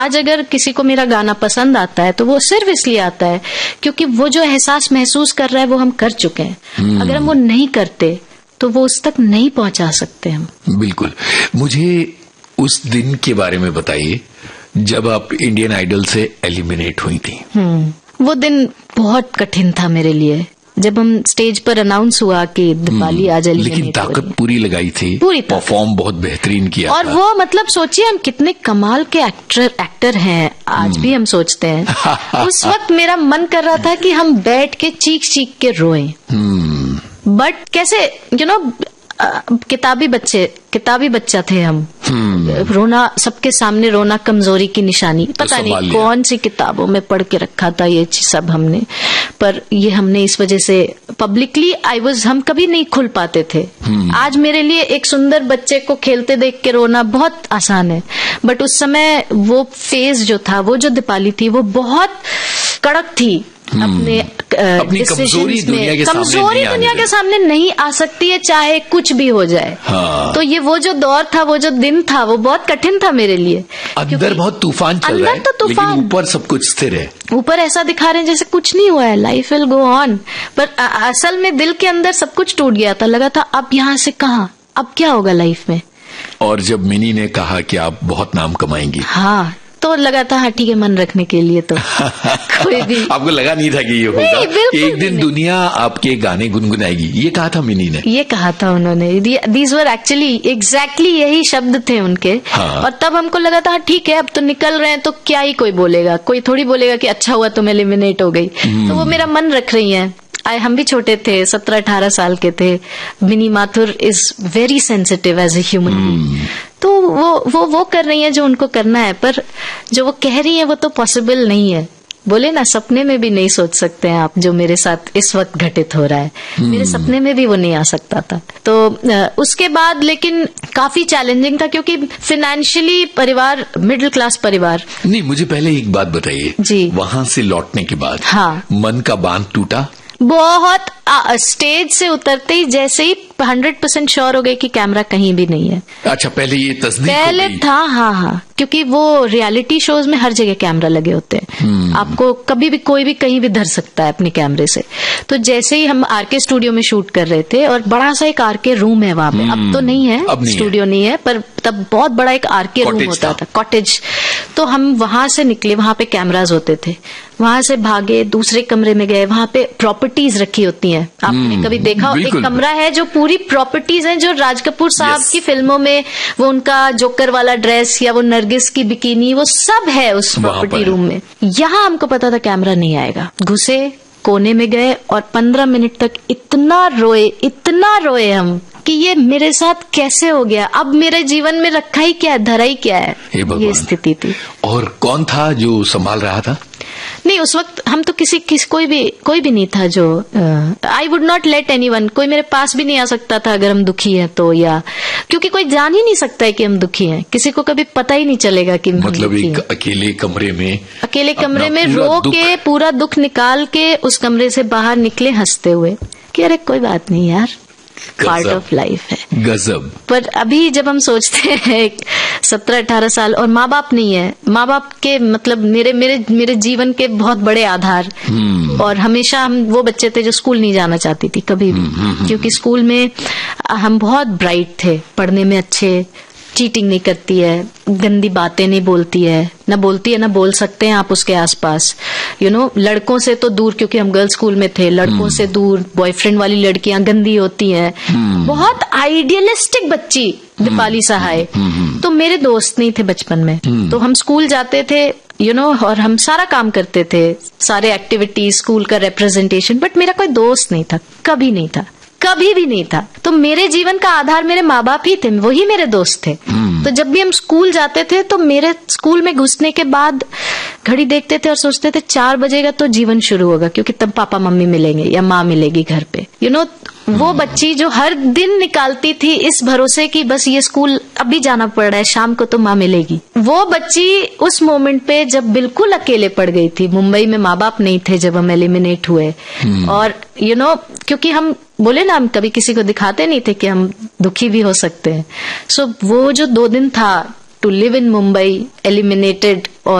आज अगर किसी को मेरा गाना पसंद आता है तो वो सिर्फ इसलिए आता है क्योंकि वो जो एहसास महसूस कर रहा है वो हम कर चुके हैं। अगर हम वो नहीं करते तो वो उस तक नहीं पहुंचा सकते हम। बिल्कुल। मुझे उस दिन के बारे में बताइए जब आप इंडियन आइडल से एलिमिनेट हुई थी। वो दिन बहुत कठिन था मेरे लिए। जब हम स्टेज पर अनाउंस हुआ कि दीपाली आज एलिमिनेट, लेकिन ताकत पूरी लगाई थी, पूरी परफॉर्म बहुत बेहतरीन किया और था। वो मतलब सोचिए हम कितने कमाल के एक्टर हैं, आज भी हम सोचते हैं। उस वक्त मेरा मन कर रहा था कि हम बैठ के चीख चीख के रोएं। बट कैसे किताबी बच्चा थे हम। रोना, सबके सामने रोना कमजोरी की निशानी। पता नहीं कौन सी किताबों में पढ़ के रखा था ये सब हमने, पर ये हमने इस वजह से पब्लिकली हम कभी नहीं खुल पाते थे। आज मेरे लिए एक सुंदर बच्चे को खेलते देख के रोना बहुत आसान है, बट उस समय वो फेज जो था, वो जो दीपाली थी, वो बहुत कड़क थी। अपनी कमजोरी दुनिया के सामने नहीं आ सकती है, चाहे कुछ भी हो जाए। हाँ। तो ये वो जो दौर था, वो जो दिन था, वो बहुत कठिन था मेरे लिए। अंदर बहुत तूफान चल रहा है, तो लेकिन ऊपर सब कुछ स्थिर है। ऊपर ऐसा दिखा रहे हैं जैसे कुछ नहीं हुआ है, लाइफ विल गो ऑन, पर असल में दिल के अंदर सब कुछ टूट गया था। लगा था अब यहाँ से कहाँ, अब क्या होगा लाइफ में। और जब मिनी ने कहा कि आप बहुत नाम कमाएंगी, हाँ, तो लगा था हाँ ठीक है, मन रखने के लिए तो कोई भी आपको लगा नहीं था कि ये होगा, एक दिन दुनिया आपके गाने गुनगुनाएगी। ये कहा था मिनी ने, ये कहा था उन्होंने। दीज वर एक्चुअली एग्जैक्टली यही शब्द थे उनके। हाँ। और तब हमको लगा था ठीक है, अब तो निकल रहे हैं तो क्या ही कोई बोलेगा, कोई थोड़ी बोलेगा कि अच्छा हुआ तुम एलिमिनेट हो गई। तो वो मेरा मन रख रही है। हम भी छोटे थे, 17-18 साल के थे। Mini Mathur is very sensitive as a human being. तो वो कर रही है जो उनको करना है, पर जो वो कह रही है वो तो पॉसिबल नहीं है। बोले ना, सपने में भी नहीं सोच सकते हैं आप जो मेरे साथ इस वक्त घटित हो रहा है। मेरे सपने में भी वो नहीं आ सकता था। तो उसके बाद लेकिन काफी चैलेंजिंग था, क्योंकि फाइनेंशियली परिवार मिडिल क्लास परिवार। नहीं, मुझे पहले एक बात बताइए जी, वहां से लौटने के बाद हाँ, मन का बांध टूटा बहुत। स्टेज से उतरते ही जैसे ही 100% श्योर हो गए कि कैमरा कहीं भी नहीं है। अच्छा, पहले ये तस्दीक पहले था। हाँ, क्योंकि वो रियलिटी शोज में हर जगह कैमरा लगे होते हैं। आपको कभी भी कोई भी कहीं भी धर सकता है अपने कैमरे से। तो जैसे ही हम आरके स्टूडियो में शूट कर रहे थे, और बड़ा सा एक आरके रूम है वहां पे, अब तो नहीं है, स्टूडियो नहीं है, पर तब बहुत बड़ा एक आरके रूम होता था, कॉटेज। तो हम वहां से निकले, वहां पे कैमराज होते थे, वहां से भागे, दूसरे कमरे में गए, वहां पे प्रॉपर्टीज रखी होती हैं। आपने कभी देखा, एक कमरा है जो पूरी प्रॉपर्टीज हैं, जो राज कपूर साहब की फिल्मों में वो उनका जोकर वाला ड्रेस या वो नरगिस की बिकिनी, वो सब है उस प्रॉपर्टी रूम में। यहाँ हमको पता था कैमरा नहीं आएगा। घुसे, कोने में गए, और 15 मिनट तक इतना रोए हम कि ये मेरे साथ कैसे हो गया, अब मेरे जीवन में रखा ही क्या है, धरा ही क्या है, ये स्थिति थी। और कौन था जो संभाल रहा था? नहीं, उस वक्त हम तो कोई भी नहीं था जो I would not let anyone, कोई मेरे पास भी नहीं आ सकता था अगर हम दुखी हैं तो, या क्योंकि कोई जान ही नहीं सकता है कि हम दुखी हैं, किसी को कभी पता ही नहीं चलेगा कि मतलब एक अकेले कमरे में रो के पूरा दुख निकाल के उस कमरे से बाहर निकले हंसते हुए कि अरे कोई बात नहीं यार, पार्ट ऑफ लाइफ है। गजब। पर अभी जब हम सोचते हैं 17-18 साल और माँ बाप नहीं है, माँ बाप के मतलब मेरे जीवन के बहुत बड़े आधार, और हमेशा हम वो बच्चे थे जो स्कूल नहीं जाना चाहती थी कभी भी, क्योंकि स्कूल में हम बहुत ब्राइट थे, पढ़ने में अच्छे, चीटिंग नहीं करती है, गंदी बातें नहीं बोलती है, ना बोल सकते हैं आप उसके आसपास, लड़कों से तो दूर, क्योंकि हम गर्ल्स स्कूल में थे, लड़कों से दूर, बॉयफ्रेंड वाली लड़कियां गंदी होती हैं, बहुत आइडियलिस्टिक बच्ची दीपाली सहाय। तो मेरे दोस्त नहीं थे बचपन में, तो हम स्कूल जाते थे और हम सारा काम करते थे, सारे एक्टिविटीज, स्कूल का रिप्रेजेंटेशन, बट मेरा कोई दोस्त नहीं था, कभी नहीं था, कभी भी नहीं था। तो मेरे जीवन का आधार मेरे माँ बाप ही थे, वही मेरे दोस्त थे। तो जब भी हम स्कूल जाते थे तो मेरे स्कूल में घुसने के बाद घड़ी देखते थे और सोचते थे 4 बजेगा तो जीवन शुरू होगा, क्योंकि तब पापा मम्मी मिलेंगे या माँ मिलेगी घर पे। वो बच्ची जो हर दिन निकालती थी इस भरोसे कि बस ये स्कूल अभी जाना पड़ रहा है, शाम को तो माँ मिलेगी, वो बच्ची उस मोमेंट पे जब बिल्कुल अकेले पड़ गई थी। मुंबई में माँ बाप नहीं थे जब हम एलिमिनेट हुए, और क्योंकि हम बोले ना, हम कभी किसी को दिखाते नहीं थे कि हम दुखी भी हो सकते हैं। सो वो जो 2 दिन था to live in Mumbai, eliminated